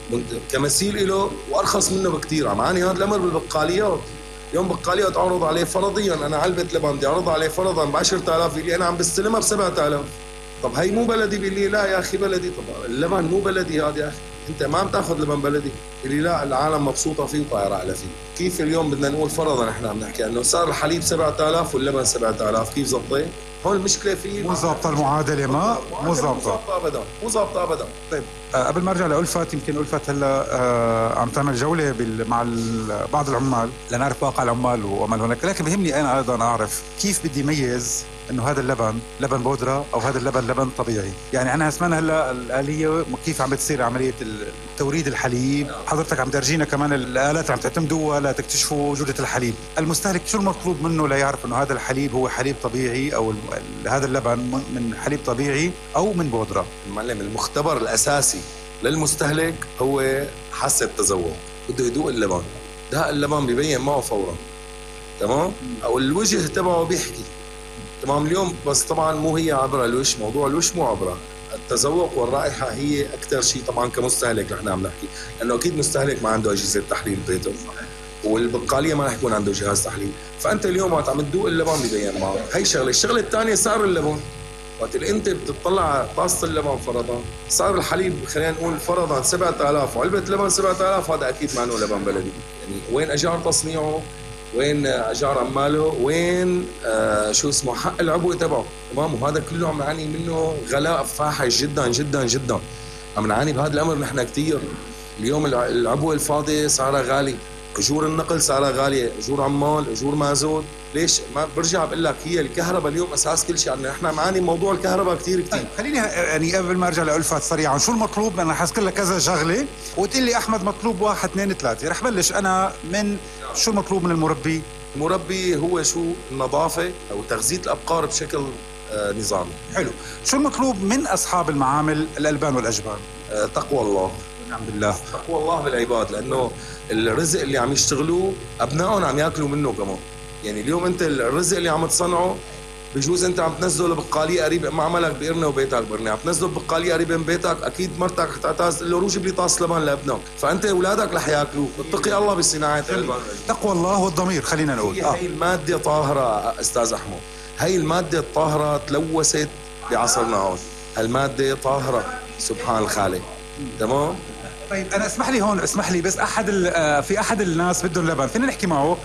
كمثيل له وارخص منه بكثير. عم عاني هذا الامر بالبقاليات. يوم بقاليات اعرض عليه فرضيا انا علبه لبن بدي اعرض عليه فرضا ب 10,000 يقول لي انا عم بستلمها ب 7,000. طب هي مو بلدي. بيقول لي لا يا اخي بلدي. طب اللبن مو بلدي هذا يا اخي، انت ما عم تاخذ لبن بلدي. بيقول لي لا العالم مبسوطه فيه وطايره على فيه. كيف اليوم بدنا نقول فرضا احنا عم نحكي انه صار الحليب 7,000 واللبن 7,000، كيف زبطه؟ هون المشكله فيه مو ظابطه المعادله، ما مو ظابطه ابدا، مو ظابطه ابدا. طيب قبل ما ارجع لألفت، يمكن ألفت هلا عم تعمل جوله مع بعض العمال لنعرف واقع العمال وعمل هناك، لكن بهمني انا ايضا اعرف كيف بدي ميز انه هذا اللبن لبن بودره او هذا اللبن لبن طبيعي. يعني انا سمعنا هلا الاليه كيف عم بتصير عمليه توريد الحليب، حضرتك عم ترجينا كمان الالات اللي عم تعتمدوا لتكتشفوا جوده الحليب. المستهلك شو المطلوب منه ليعرف انه هذا الحليب هو حليب طبيعي او هذا اللبن من حليب طبيعي او من بودره؟ المعلم المختبر الاساسي للمستهلك هو حاسه التذوق. بده يذوق اللبن، ده اللبن ببين معه فورا، تمام؟ او الوجه تبعه بيحكي، تمام. اليوم بس طبعا مو هي عبره الوش، موضوع الوش مو عبره التذوق والرائحه هي اكثر شيء. طبعا كمستهلك نحن عم نحكي لانه اكيد مستهلك ما عنده اجهزه تحليل ببيته، والبقاليه ما رح يكون عنده جهاز تحليل. فانت اليوم وقت عم تذوق اللبن ببين معه. هي شغله. الشغله الثانيه سعر اللبن. وقت اللي انت بتطلع على طاسه اللبن فرضا، صار الحليب خلينا نقول فرضا 7,000 وعلبه لبن 7,000، هذا اكيد ما انه لبن بلدي. يعني وين اجار تصنيعه؟ وين اجار عماله؟ وين شو اسمه حق العبوه تبعه؟ تمام. وهذا كله عم نعاني منه غلاء فاحش جدا جدا جدا. عم نعاني بهذا الامر نحن كثير. اليوم العبوه الفاضيه سعرها غالي، اجور النقل سعرها غاليه، اجور عمال، اجور مازوت. ليش؟ ما برجع بقول لك هي الكهرباء اليوم اساس كل شيء. يعني نحن معاني موضوع الكهرباء كثير كثير. خليني يعني قبل ما ارجع لألفت سريعا، شو المطلوب؟ انا حاسكر لك كذا شغله وتقول لي احمد مطلوب 1 2 3. رح بلش انا من شو المطلوب من المربي؟ المربي هو شو؟ النظافه او تغذيه الابقار بشكل نظامي. حلو. شو المطلوب من اصحاب المعامل الالبان والاجبان؟ تقوى الله. نعم بالله. تقوى الله بالعباد، لانه الرزق اللي عم يشتغلوه ابنائهم عم ياكلوا منه كمان. يعني اليوم انت الرزق اللي عم تصنعه بجوز انت عم تنزله بقاليه قريب معملك بقرنه وبيتك بقرنه، عم تنزله بقاليه قريبه من بيتك، اكيد مرتك حتعتاز تقول له روح جيب لي طاس لبن لابنك، فانت اولادك رح ياكلوه. اتقي الله بصناعه اللبن. تقوى الله والضمير خلينا نقول. هي الماده طاهره استاذ احمد، هي الماده الطاهره تلوثت بعصرنا هون. الماده طاهره سبحان الخالق، تمام. طيب انا اسمح لي بس في احد الناس بدهم لبن، فينا نحكي معه؟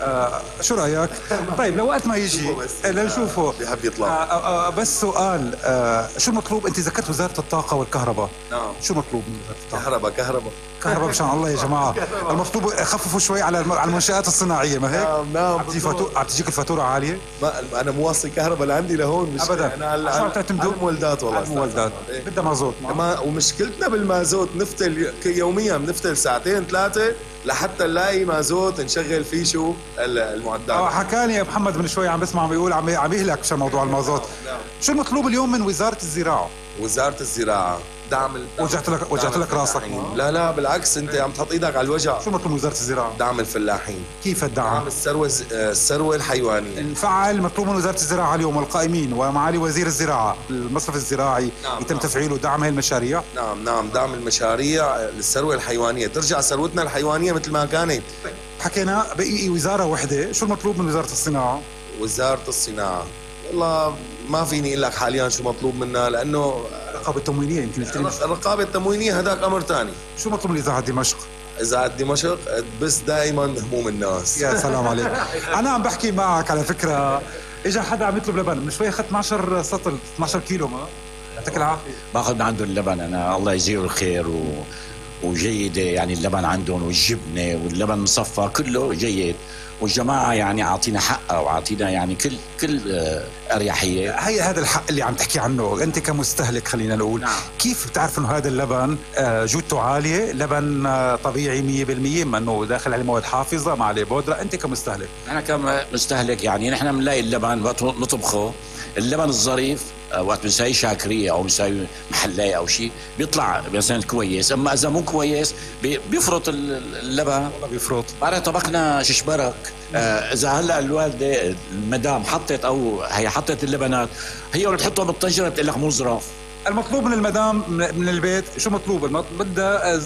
شو رايك؟ طيب لوقت ما يجي لنشوفه. بحب يطلع. بس سؤال، شو المطلوب؟ انت ذكرت وزاره الطاقه والكهرباء. نعم. شو مطلوب من وزاره الطاقه؟ كهرباء مشان الله يا جماعه. المطلوب خففوا شوي على المنشآت الصناعيه، ما هيك؟ نعم. عم تجيك الفاتوره عاليه؟ ما انا موصي كهرباء لعندي لهون، مش ابدا. انا شو عم تعتمدوا؟ المولدات والله. المولدات بدها مازوت. ومشكلتنا بالمازوت نفتل يوميا، بنفتل ساعتين 3 لحتى نلاقي مازوت نشغل فيه شو المعدات. حكاني يا محمد من شوي، عم بسمع عم يقول عم يهلك مشان موضوع المازوت. شو المطلوب اليوم من وزاره الزراعه؟ وزاره الزراعه دعم وجعت لك راسك؟ لا بالعكس، انت عم تحط ايدك على الوجع. شو مطلوب من وزاره الزراعه؟ دعم الفلاحين. كيف الدعم؟ دعم الثروه الحيوانيه. نفعل مطلوب من وزاره الزراعه اليوم والقائمين ومعالي وزير الزراعه، المصرف الزراعي يتم تفعيله، دعم هاي المشاريع. نعم دعم المشاريع للثروه الحيوانيه، ترجع ثروتنا الحيوانيه مثل ما كانت. حكينا بقي وزاره وحده، شو المطلوب من وزاره الصناعه؟ وزاره الصناعه والله ما فيني اقول لك حاليا شو مطلوب منا، لانه الرقابه التموينيه يمكن الرقابه التموينيه هذاك امر ثاني. شو مطلوب من اذاعه دمشق؟ إذاعة دمشق بس دائما هموم الناس. يا سلام عليك. أنا عم بحكي معك على فكرة، إجا حدا عم يطلب لبن من شوي، أخذت 12 سطل 12 كيلو. ما يعطيك العافية. باخذ من عنده اللبن أنا، الله يجزيه الخير وجيدة يعني اللبن عندهم، والجبنة واللبن مصفى كله جيد، والجماعة يعني عاطينا حقها وعاطينا يعني كل أريحية. هذا الحق اللي عم تحكي عنه أنت كمستهلك، خلينا نقول. نعم. كيف بتعرف إنه هذا اللبن جودته عالية، لبن طبيعي 100%، ما إنه داخل عليه مواد حافظة ما عليه بودرة؟ أنت كمستهلك. أنا كمستهلك يعني نحن بنلاقي اللبن وقت نطبخه، اللبن الظريف وقت بنساوي شاكرية أو بنساوي محلاية أو شيء بيطلع مثلا كويس، أما إذا مو كويس بيفرط اللبن. والله بيفرط. بعد طبخنا ششبرك. إذا هلا الوالدة المدام حطت أو هي حطت اللبنات، هي ولا تحطهم بالطنجرة بتقول لك مو ظراف. المطلوب من المدام من البيت شو مطلوب؟ بدها